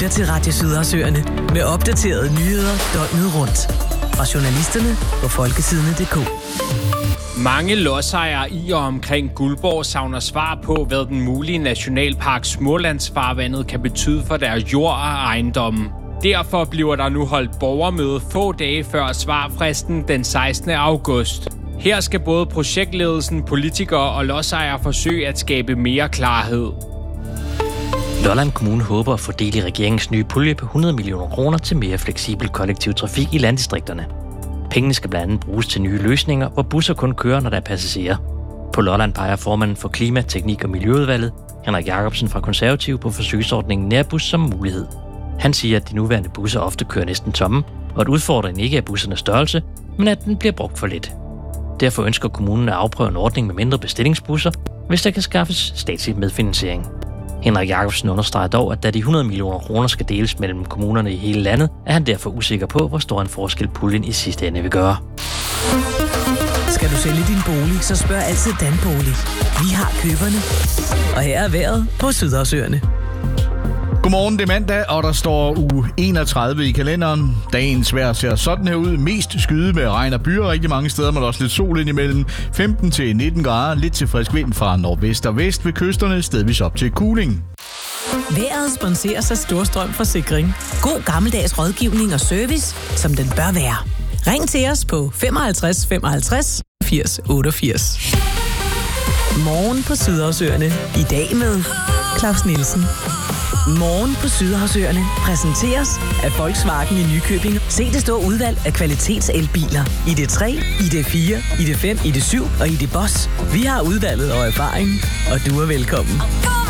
lytter til Radio Sydersøerne med opdaterede nyheder døgnet rundt. Fra journalisterne på folkesidene.dk. Mange lodsejere i og omkring Guldborg savner svar på, hvad den mulige nationalpark Smålandsfarvandet kan betyde for deres jord og ejendomme. Derfor bliver der nu holdt borgermøde få dage før svarfristen den 16. august. Her skal både projektledelsen, politikere og lodsejere forsøge at skabe mere klarhed. Lolland Kommune håber at få del i regeringens nye pulje på 100 millioner kroner til mere fleksibel kollektiv trafik i landdistrikterne. Pengene skal blandt andet bruges til nye løsninger, hvor busser kun kører, når der er passagerer. På Lolland peger formanden for Klima, Teknik og Miljøudvalget, Henrik Jacobsen fra Konservativ, på forsøgsordningen Nærbus som mulighed. Han siger, at de nuværende busser ofte kører næsten tomme, og at udfordringen ikke er bussernes størrelse, men at den bliver brugt for lidt. Derfor ønsker kommunen at afprøve en ordning med mindre bestillingsbusser, hvis der kan skaffes statslig medfinansiering. Henrik Jacobsen understreger dog, at da de 100 millioner kroner skal deles mellem kommunerne i hele landet, er han derfor usikker på, hvor stor en forskel puljen i sidste ende vil gøre. Skal du sælge din bolig, så spørg altid Danbolig. Vi har køberne. Og her er vejret på Sydersøerne. Godmorgen, det er mandag, og der står uge 31 i kalenderen. Dagens vejr ser sådan her ud. Mest skyde med regn og byer rigtig mange steder, men også lidt sol indimellem. 15 til 19 grader, lidt til frisk vind fra nordvest og vest ved kysterne, stedvis op til kuling. Vejret sponseres af Storstrøm Forsikring. God gammeldags rådgivning og service, som den bør være. Ring til os på 55 55 80 88. Morgen på Sydersøerne. I dag med Claus Nielsen. Morgen på Sydersøerne præsenteres af Volkswagen i Nykøbing. Se det store udvalg af kvalitetselbiler. ID3, ID4, ID5, ID7 og ID Boss. Vi har udvalget og erfaring, og du er velkommen.